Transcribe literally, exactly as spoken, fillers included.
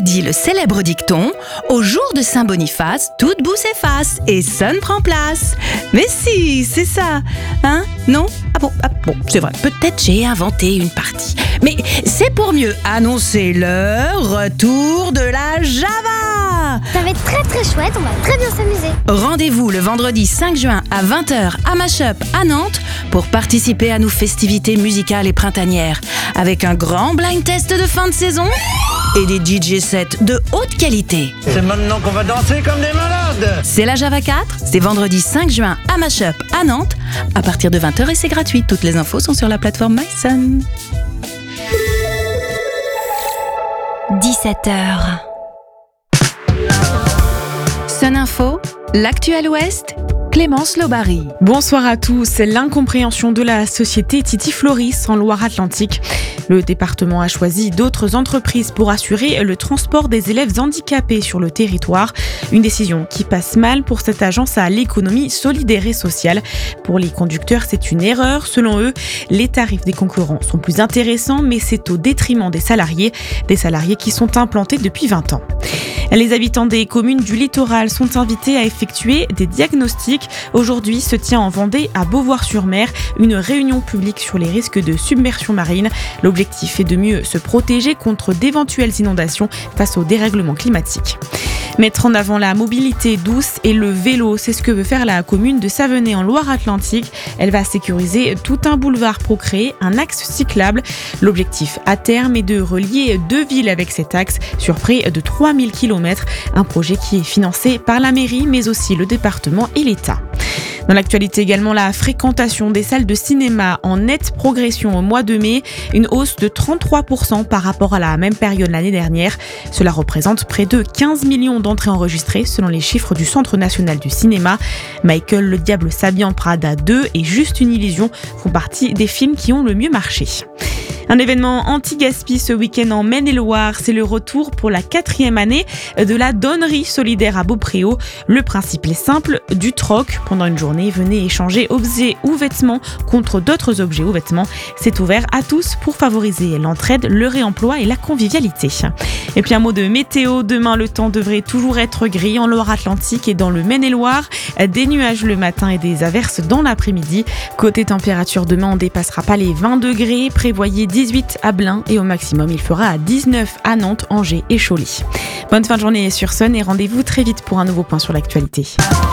dit le célèbre dicton « Au jour de Saint-Boniface, toute boue s'efface et sonne prend place ». Mais si, c'est ça. Hein? Non? Ah bon, ah bon, c'est vrai. Peut-être j'ai inventé une partie. Mais c'est pour mieux annoncer le retour de la Java. Ça va être très très chouette, on va très bien s'amuser. Rendez-vous le vendredi cinq juin à vingt heures à Mashup à Nantes pour participer à nos festivités musicales et printanières avec un grand blind test de fin de saison et des D J sets de haute qualité. C'est maintenant qu'on va danser comme des malades. C'est la Java quatre, c'est vendredi cinq juin à Mashup à Nantes à partir de vingt heures et c'est gratuit. Toutes les infos sont sur la plateforme MySun. dix-sept heures. Sun Info, l'actuel Ouest, Clémence Lobary. Bonsoir à tous. L'incompréhension de la société Titi Floris en Loire-Atlantique. Le département a choisi d'autres entreprises pour assurer le transport des élèves handicapés sur le territoire. Une décision qui passe mal pour cette agence à l'économie solidaire et sociale. Pour les conducteurs, c'est une erreur. Selon eux, les tarifs des concurrents sont plus intéressants, mais c'est au détriment des salariés, des salariés qui sont implantés depuis vingt ans. Les habitants des communes du littoral sont invités à effectuer des diagnostics. Aujourd'hui se tient en Vendée, à Beauvoir-sur-Mer, une réunion publique sur les risques de submersion marine. L'objectif est de mieux se protéger contre d'éventuelles inondations face au dérèglement climatique. Mettre en avant la mobilité douce et le vélo, c'est ce que veut faire la commune de Savenay en Loire-Atlantique. Elle va sécuriser tout un boulevard pour créer un axe cyclable. L'objectif à terme est de relier deux villes avec cet axe sur près de trois mille kilomètres. Un projet qui est financé par la mairie mais aussi le département et l'État. Dans l'actualité également, la fréquentation des salles de cinéma en nette progression au mois de mai, une hausse de trente-trois pour cent par rapport à la même période l'année dernière. Cela représente près de quinze millions d'entrées enregistrées selon les chiffres du Centre national du cinéma. Michael, le diable s'habille en Prada deux et Juste une illusion font partie des films qui ont le mieux marché. Un événement anti-gaspi ce week-end en Maine-et-Loire, c'est le retour pour la quatrième année de la donnerie solidaire à Beaupréau. Le principe est simple, du troc. Pendant une journée, venez échanger objets ou vêtements contre d'autres objets ou vêtements. C'est ouvert à tous pour favoriser l'entraide, le réemploi et la convivialité. Et puis un mot de météo, demain le temps devrait toujours être gris en Loire-Atlantique et dans le Maine-et-Loire. Des nuages le matin et des averses dans l'après-midi. Côté température, demain on ne dépassera pas les vingt degrés, prévoyez dix-huit à Blain et au maximum il fera à dix-neuf à Nantes, Angers et Cholet. Bonne fin de journée sur Sun et rendez-vous très vite pour un nouveau point sur l'actualité.